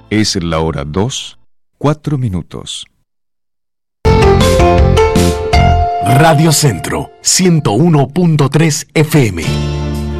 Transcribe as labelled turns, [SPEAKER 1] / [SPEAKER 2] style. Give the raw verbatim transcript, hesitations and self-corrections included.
[SPEAKER 1] Es la hora dos, cuatro minutos.
[SPEAKER 2] Radio Centro ciento uno punto tres F M.